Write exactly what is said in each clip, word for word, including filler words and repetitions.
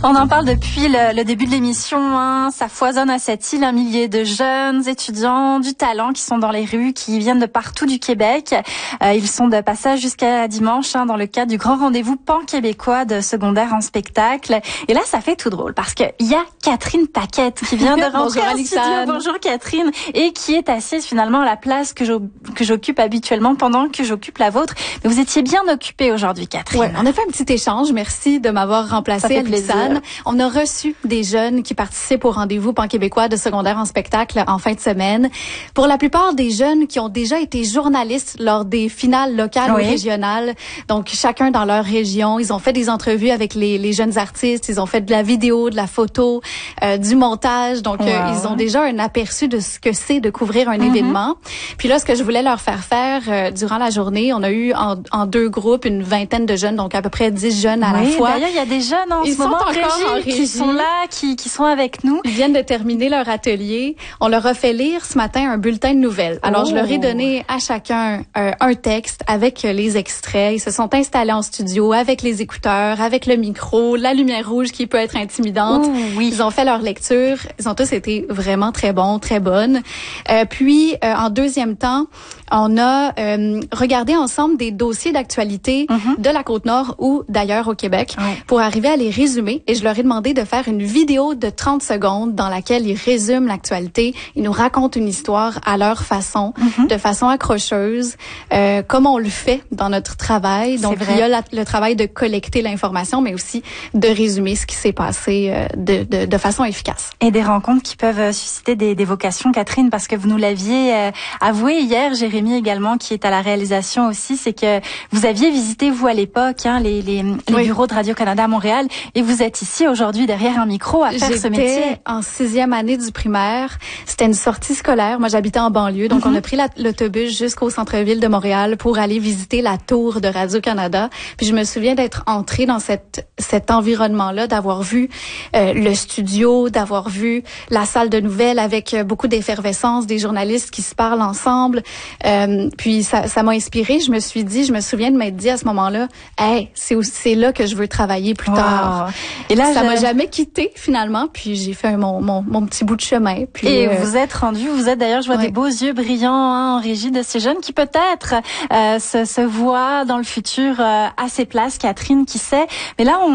On en parle depuis le, le début de l'émission, hein. Ça foisonne à cette île, un millier de jeunes étudiants du talent qui sont dans les rues, qui viennent de partout du Québec. Euh, ils sont de passage jusqu'à dimanche hein, dans le cadre du grand rendez-vous pan-québécois de secondaire en spectacle. Et là, ça fait tout drôle parce que il y a Catherine Paquette qui vient de rentrer en studio. Bonjour Catherine, et qui est assise finalement à la place que j'occupe habituellement pendant que j'occupe la vôtre. Mais vous étiez bien occupée aujourd'hui, Catherine. Ouais, on a fait un petit échange. Merci de m'avoir remplacée, Alexandre. On a reçu des jeunes qui participent au rendez-vous pan-québécois de secondaire en spectacle en fin de semaine. Pour la plupart des jeunes qui ont déjà été journalistes lors des finales locales oui. ou régionales, donc chacun dans leur région, ils ont fait des entrevues avec les, les jeunes artistes, ils ont fait de la vidéo, de la photo, euh, du montage, donc wow. euh, ils ont déjà un aperçu de ce que c'est de couvrir un mm-hmm. événement. Puis là, ce que je voulais leur faire faire euh, durant la journée, on a eu en, en deux groupes une vingtaine de jeunes, donc à peu près dix jeunes à oui, la fois. D'ailleurs, il y a des jeunes en ils ce moment. Sont En régie, qui sont là, qui, qui sont avec nous. Ils viennent de terminer leur atelier. On leur a fait lire ce matin un bulletin de nouvelles. Alors, oh. je leur ai donné à chacun euh, un texte avec les extraits. Ils se sont installés en studio avec les écouteurs, avec le micro, la lumière rouge qui peut être intimidante. Ouh, oui. Ils ont fait leur lecture. Ils ont tous été vraiment très bons, très bonnes. Euh, puis, euh, en deuxième temps, on a euh, regardé ensemble des dossiers d'actualité mm-hmm. de la Côte-Nord ou d'ailleurs au Québec ouais. pour arriver à les résumer. Et je leur ai demandé de faire une vidéo de trente secondes dans laquelle ils résument l'actualité. Ils nous racontent une histoire à leur façon, mm-hmm. de façon accrocheuse, euh, comme on le fait dans notre travail. Donc, il y a la, le travail de collecter l'information, mais aussi de résumer ce qui s'est passé euh, de, de, de façon efficace. Et des rencontres qui peuvent susciter des, des vocations, Catherine, parce que vous nous l'aviez euh, avoué hier, Jérémy également, qui est à la réalisation aussi, c'est que vous aviez visité, vous, à l'époque, hein, les, les, les oui. bureaux de Radio-Canada à Montréal, et vous êtes ici aujourd'hui derrière un micro à faire J'étais ce métier. J'étais en sixième année du primaire. C'était une sortie scolaire. Moi, j'habitais en banlieue, donc mm-hmm. on a pris la, l'autobus jusqu'au centre-ville de Montréal pour aller visiter la tour de Radio-Canada. Puis je me souviens d'être entrée dans cette, cet environnement-là, d'avoir vu euh, le studio, d'avoir vu la salle de nouvelles avec beaucoup d'effervescence, des journalistes qui se parlent ensemble. Euh, puis ça, ça m'a inspirée. Je me suis dit, je me souviens de m'être dit à ce moment-là, hey, c'est c'est là que je veux travailler plus wow. tard. Et là, ça je... m'a jamais quitté finalement. Puis j'ai fait mon mon mon petit bout de chemin. Puis et euh... vous êtes rendu, vous êtes d'ailleurs, je vois ouais. des beaux yeux brillants hein, en régie de ces jeunes qui peut-être euh, se se voient dans le futur euh, à ces places, Catherine, qui sait. Mais là, on,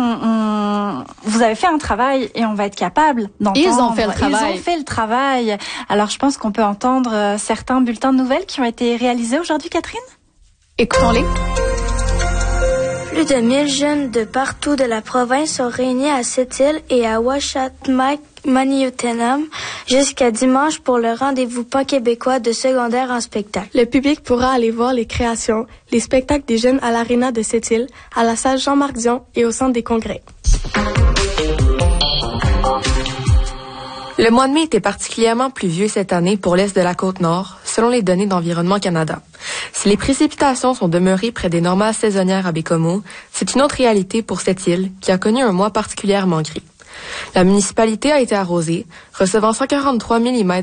on vous avez fait un travail et on va être capable d'entendre. Ils ont fait le travail. Ils ont fait le travail. Alors, je pense qu'on peut entendre euh, certains bulletins de nouvelles qui ont été réalisés aujourd'hui, Catherine. Écoutons-les. Plus de mille jeunes de partout de la province sont réunis à cette île et à Ouachita-Manioutenam jusqu'à dimanche pour le rendez-vous pan-québécois de secondaire en spectacle. Le public pourra aller voir les créations, les spectacles des jeunes à l'aréna de cette île, à la salle Jean-Marc Dion et au centre des congrès. Le mois de mai était particulièrement pluvieux cette année pour l'est de la Côte-Nord, selon les données d'Environnement Canada. Si les précipitations sont demeurées près des normales saisonnières à Baie-Comeau, c'est une autre réalité pour cette île qui a connu un mois particulièrement gris. La municipalité a été arrosée, recevant cent quarante-trois millimètres